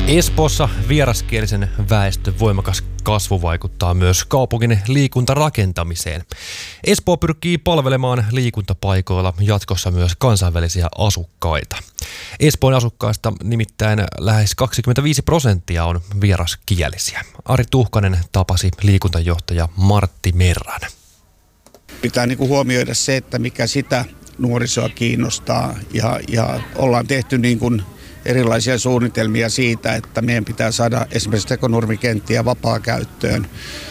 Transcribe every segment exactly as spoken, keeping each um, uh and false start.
Espoossa vieraskielisen väestön voimakas kasvu vaikuttaa myös kaupungin liikuntarakentamiseen. Espoo pyrkii palvelemaan liikuntapaikoilla jatkossa myös kansainvälisiä asukkaita. Espoon asukkaista nimittäin lähes kaksikymmentäviisi prosenttia on vieraskielisiä. Ari Tuhkanen tapasi liikuntajohtaja Martti Merran. Pitää niin kuin huomioida se, että mikä sitä nuorisoa kiinnostaa ja, ja ollaan tehty niin kuin erilaisia suunnitelmia siitä, että meidän pitää saada esimerkiksi tekonurmikenttiä vapaa-käyttöön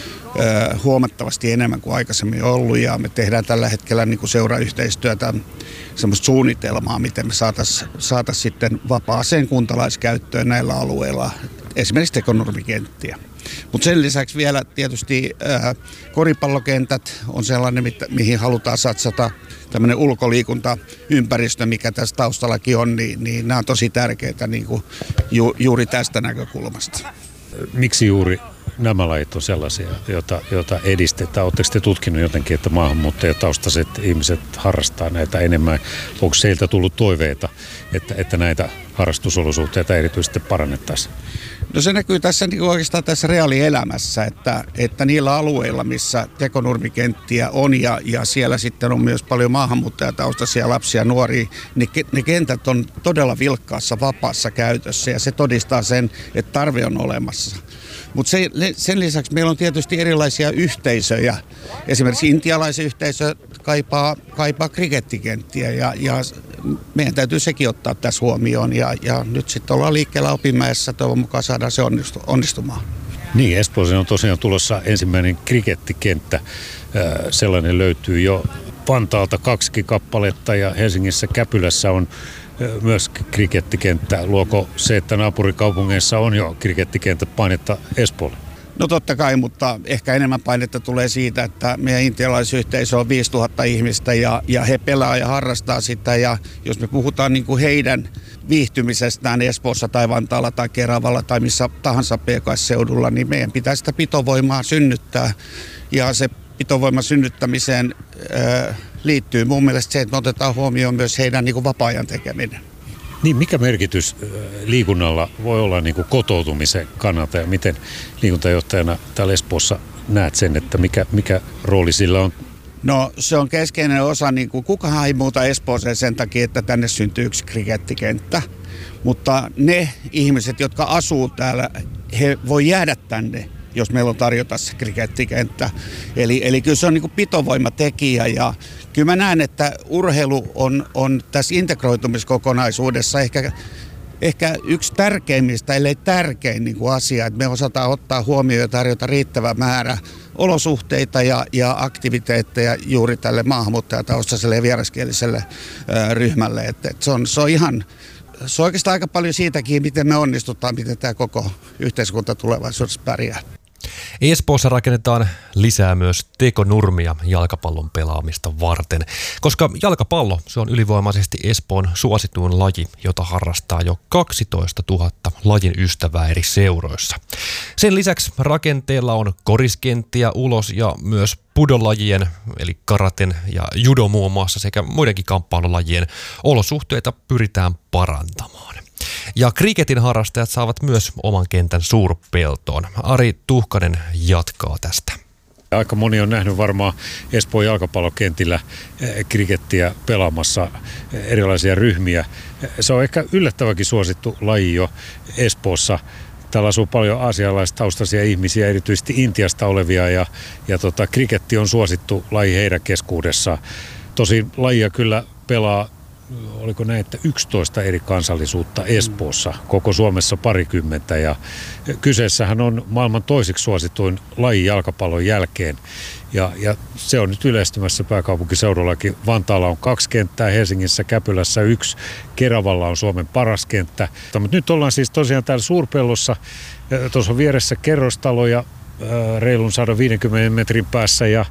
ö, huomattavasti enemmän kuin aikaisemmin ollut. Ja me tehdään tällä hetkellä niin kuin seurayhteistyötä, semmoista suunnitelmaa, miten me saataisiin saatais sitten vapaaseen kuntalaiskäyttöön näillä alueilla, esimerkiksi tekonurmikenttiä. Mutta sen lisäksi vielä tietysti ää, koripallokentät on sellainen, mihin halutaan satsata. Tämmöinen ulkoliikuntaympäristö, mikä tässä taustallakin on, niin, niin nämä on tosi tärkeitä niin kuin ju, juuri tästä näkökulmasta. Miksi juuri nämä lajit on sellaisia, joita, joita edistetään? Oletteko te tutkinut jotenkin, että maahanmuuttajataustaiset ihmiset harrastaa näitä enemmän? Onko seiltä tullut toiveita, että, että näitä harrastusolosuhteita erityisesti parannettaisiin? No se näkyy tässä niin oikeastaan tässä reaalielämässä, että, että niillä alueilla, missä tekonurmikenttiä on ja, ja siellä sitten on myös paljon maahanmuuttajataustaisia lapsia ja nuoria, niin ne kentät on todella vilkkaassa, vapaassa käytössä ja se todistaa sen, että tarve on olemassa. Mutta sen, sen lisäksi meillä on tietysti erilaisia yhteisöjä. Esimerkiksi intialaisen yhteisö kaipaa, kaipaa krikettikenttiä ja, ja meidän täytyy sekin ottaa tässä huomioon. Ja, ja nyt sitten ollaan liikkeellä Opinmäessä, toivon mukaan saadaan se onnistu, onnistumaan. Niin, Espooseen on tosiaan tulossa ensimmäinen krikettikenttä. Sellainen löytyy jo Vantaalta kaksi kappaletta ja Helsingissä Käpylässä on myös krikettikenttä. Luoko se, että naapurikaupungeissa on jo krikettikentät painetta Espoolle? No totta kai, mutta ehkä enemmän painetta tulee siitä, että meidän intialaisyhteisö on viisituhatta ihmistä ja, ja he pelaa ja harrastaa sitä. Ja jos me puhutaan niin kuin heidän viihtymisestään Espoossa tai Vantaalla tai Keravalla tai missä tahansa P K S-seudulla, niin meidän pitää sitä pitovoimaa synnyttää. Ja se pitovoiman synnyttämiseen äh, liittyy mun mielestä se, että me otetaan huomioon myös heidän niin kuin vapaa-ajan tekeminen. Niin, mikä merkitys liikunnalla voi olla niin kuin kotoutumisen kannalta ja miten liikuntajohtajana täällä Espoossa näet sen, että mikä, mikä rooli sillä on? No se on keskeinen osa, niin kuin kukahan ei muuta Espooseen sen takia, että tänne syntyy yksi krikettikenttä, mutta ne ihmiset, jotka asuu täällä, he voi jäädä tänne, jos meillä on tarjota se krikettikenttä. Eli, eli kyllä se on niin kuin pitovoimatekijä ja kyllä mä näen, että urheilu on, on tässä integroitumiskokonaisuudessa ehkä, ehkä yksi tärkeimmistä, ellei tärkein niin kuin asia, että me osataan ottaa huomioon ja tarjota riittävä määrä olosuhteita ja, ja aktiviteetteja juuri tälle maahanmuuttajataustaiselle ja vieraskieliselle ää, ryhmälle. Et, et se, on, se on ihan... Se on oikeastaan aika paljon siitäkin, miten me onnistutaan, miten tämä koko yhteiskunta tulevaisuudessa pärjää. Espoossa rakennetaan lisää myös tekonurmia jalkapallon pelaamista varten, koska jalkapallo se on ylivoimaisesti Espoon suosituin laji, jota harrastaa jo kaksitoistatuhatta lajin ystävää eri seuroissa. Sen lisäksi rakenteella on koriskenttiä ulos ja myös pudolajien eli karaten ja judo muun muassa sekä muidenkin kamppailulajien olosuhteita pyritään parantamaan. Ja kriketin harrastajat saavat myös oman kentän suurpeltoon. Ari Tuhkanen jatkaa tästä. Aika moni on nähnyt varmaan Espoon jalkapallokentillä krikettiä pelaamassa erilaisia ryhmiä. Se on ehkä yllättävänkin suosittu laji jo Espoossa. Täällä asuu paljon aasialaistaustaisia ihmisiä, erityisesti Intiasta olevia ja, ja tota, kriketti on suosittu laji heidän keskuudessaan. Tosin lajia kyllä pelaa, oliko näin, että yksitoista eri kansallisuutta Espoossa, koko Suomessa parikymmentä. Ja kyseessähän on maailman toiseksi suosituin laji jalkapallon jälkeen. Ja, ja se on nyt yleistymässä pääkaupunkiseudullakin. Vantaalla on kaksi kenttää, Helsingissä Käpylässä yksi, Keravalla on Suomen paras kenttä. Mutta nyt ollaan siis tosiaan täällä Suurpellossa. Tuossa on vieressä kerrostaloja reilun sata viisikymmentä metrin päässä ja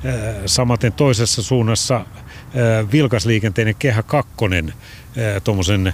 samaten toisessa suunnassa vilkasliikenteinen Kehä kakkonen tuommoisen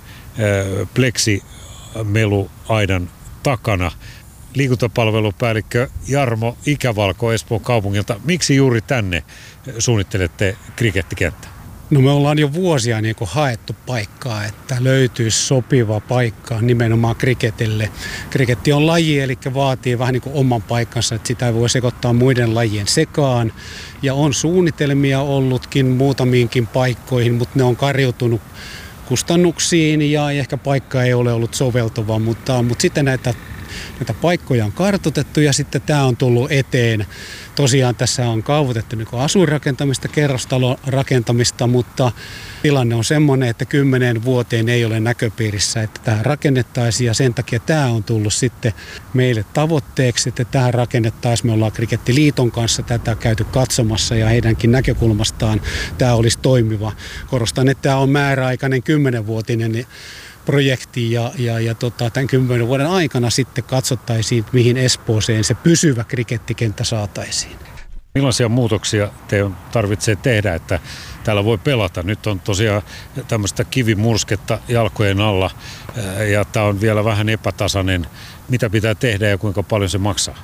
pleksimeluaidan takana. Liikuntapalvelupäällikkö Jarmo Ikävalko Espoon kaupungilta. Miksi juuri tänne suunnittelette krikettikenttää? No me ollaan jo vuosia niin kuin haettu paikkaa, että löytyisi sopiva paikka nimenomaan kriketille. Kriketti on laji, eli vaatii vähän niin kuin oman paikkansa, että sitä ei voi sekoittaa muiden lajien sekaan. Ja on suunnitelmia ollutkin muutamiinkin paikkoihin, mutta ne on karjutunut kustannuksiin ja ehkä paikka ei ole ollut soveltuva, mutta, mutta sitten näitä, näitä paikkoja on kartoitettu ja sitten tämä on tullut eteen. Tosiaan tässä on kaavoitettu niin kuin asuinrakentamista, kerrostalon rakentamista, mutta tilanne on semmoinen, että kymmeneen vuoteen ei ole näköpiirissä, että tämä rakennettaisiin ja sen takia tämä on tullut sitten meille tavoitteeksi, että tämä rakennettaisiin. Me ollaan Krikettiliiton kanssa tätä käyty katsomassa ja heidänkin näkökulmastaan tämä olisi toimiva. Korostan, että tämä on määräaikainen kymmenenvuotinen projekti ja, ja, ja tota, tämän kymmenen vuoden aikana sitten katsottaisiin, mihin Espooseen se pysyvä krikettikenttä saataisiin. Millaisia muutoksia te tarvitsee tehdä, että täällä voi pelata? Nyt on tosiaan tämmöistä kivimursketta jalkojen alla ja tämä on vielä vähän epätasainen. Mitä pitää tehdä ja kuinka paljon se maksaa?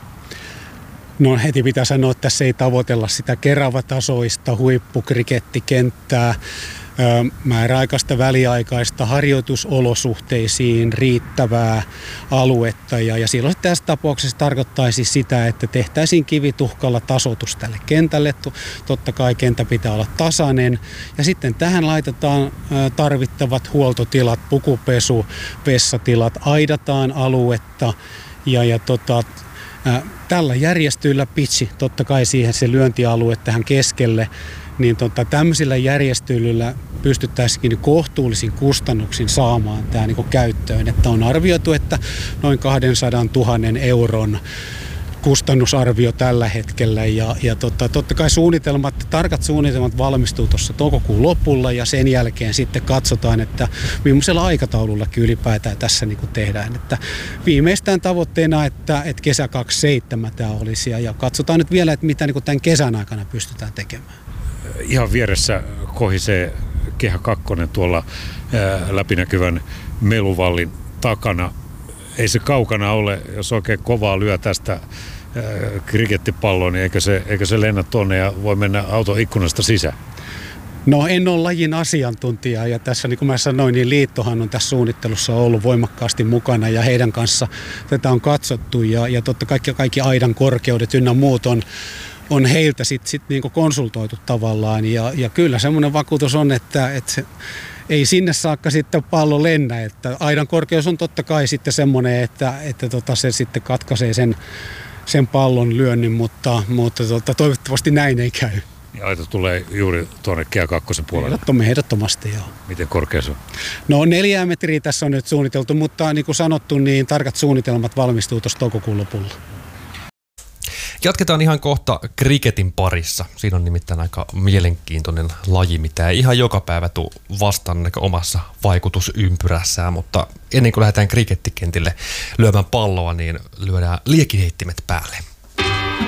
No heti pitää sanoa, että tässä ei tavoitella sitä Kerava-tasoista huippukrikettikenttää. Määräaikaista väliaikaista harjoitusolosuhteisiin riittävää aluetta ja, ja silloin tässä tapauksessa tarkoittaisi sitä, että tehtäisiin kivituhkalla tasoitus tälle kentälle. Totta kai kenttä pitää olla tasainen ja sitten tähän laitetaan tarvittavat huoltotilat, pukupesu, vessatilat, aidataan aluetta ja, ja tota, tällä järjestyillä pitchi, totta kai siihen se lyöntialue tähän keskelle, niin tota, tämmöisillä järjestelyillä pystyttäisiin kohtuullisin kustannuksin saamaan tämä niin kuin käyttöön. Että on arvioitu, että noin kaksisataatuhatta euron kustannusarvio tällä hetkellä ja, ja tota, totta kai suunnitelmat, tarkat suunnitelmat valmistuu tuossa toukokuun lopulla ja sen jälkeen sitten katsotaan, että millaisella aikataulullakin ylipäätään tässä niin kuin tehdään. Että viimeistään tavoitteena, että, että kesä kaksikymmentäseitsemän tämä olisi ja katsotaan nyt vielä, että mitä niin kuin tämän kesän aikana pystytään tekemään. Ihan vieressä kohisee Kehä kakkonen tuolla ää, läpinäkyvän meluvallin takana. Ei se kaukana ole, jos oikein kovaa lyö tästä ää, krikettipalloon, niin eikö se, eikö se lennä tuonne ja voi mennä auton ikkunasta sisään? No en ole lajin asiantuntija ja tässä niin kuin mä sanoin, niin liittohan on tässä suunnittelussa ollut voimakkaasti mukana ja heidän kanssa tätä on katsottu ja, ja totta kaikki, kaikki aidan korkeudet ynnä muut on on heiltä sitten sit niinku konsultoitu tavallaan ja, ja kyllä semmoinen vakuutus on, että, että se, ei sinne saakka sitten pallo lennä, että aidan korkeus on totta kai sitten semmoinen, että, että tota se sitten katkaisee sen, sen pallon lyönnin, mutta, mutta tota, toivottavasti näin ei käy. Ja aita tulee juuri tuonne Kehä kakkosen puolelle. Ehdottomasti, ehdottomasti joo. Miten korkea se on? No neljää metriä tässä on nyt suunniteltu, mutta niin kuin sanottu, niin tarkat suunnitelmat valmistuu tuossa toukokuun lopulla. Jatketaan ihan kohta kriketin parissa. Siinä on nimittäin aika mielenkiintoinen laji, mitä ei ihan joka päivä tule vastaan omassa vaikutusympyrässään, mutta ennen kuin lähdetään krikettikentille lyömään palloa, niin lyödään liekiheittimet päälle.